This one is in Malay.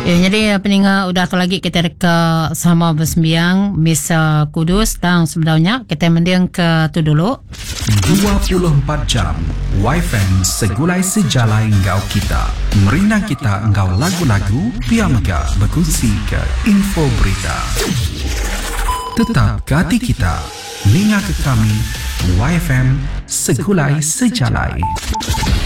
Jadi peningat udah lagi kita reka sama bersembiang Misa Kudus dan sebenarnya kita mending ke tu dulu 24 jam YFM segulai sejalai engkau kita merina kita engkau lagu-lagu piamega berkongsi ke info berita tetap ke hati kita linga ke kami YFM segulai sejalai.